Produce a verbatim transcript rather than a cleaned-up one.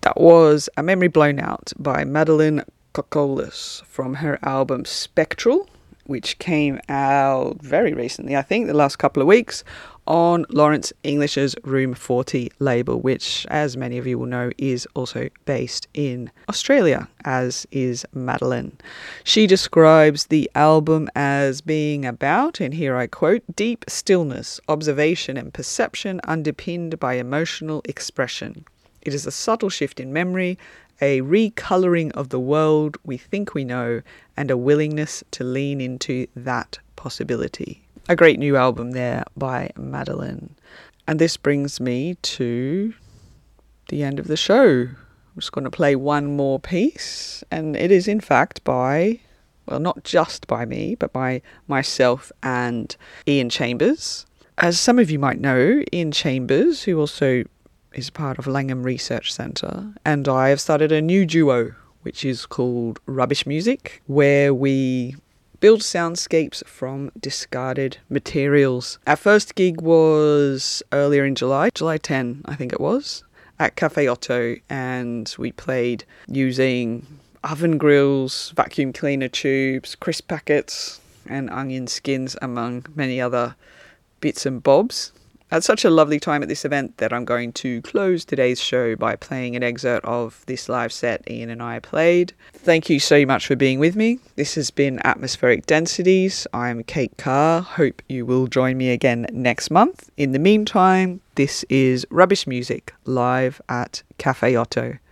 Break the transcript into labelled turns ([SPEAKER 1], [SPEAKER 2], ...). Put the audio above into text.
[SPEAKER 1] That was A Memory Blown Out by Madeleine Kokolis from her album Spectral, which came out very recently, I think, the last couple of weeks, on Lawrence English's Room forty label, which, as many of you will know, is also based in Australia, as is Madeleine. She describes the album as being about, and here I quote, deep stillness, observation and perception underpinned by emotional expression. It is a subtle shift in memory, a recolouring of the world we think we know, and a willingness to lean into that possibility. A great new album there by Madeleine. And this brings me to the end of the show. I'm just going to play one more piece, and it is in fact by, well, not just by me, but by myself and Ian Chambers. As some of you might know, Ian Chambers, who also is part of Langham Research Centre, and I have started a new duo, which is called Rubbish Music, where we build soundscapes from discarded materials. Our first gig was earlier in July, July tenth, I think it was, at Cafe Otto, and we played using oven grills, vacuum cleaner tubes, crisp packets, and onion skins, among many other bits and bobs. I had such a lovely time at this event that I'm going to close today's show by playing an excerpt of this live set Ian and I played. Thank you so much for being with me. This has been Atmospheric Densities. I'm Kate Carr. Hope you will join me again next month. In the meantime, this is Rubbish Music live at Cafe Otto.